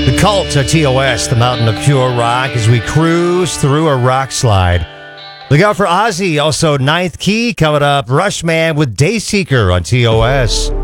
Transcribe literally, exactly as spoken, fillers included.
The Cult at T O S, the Mountain of Pure Rock, as we cruise through a rock slide. Look out for Ozzy, also Ninth Key coming up. Rushman with Dayseeker on T O S.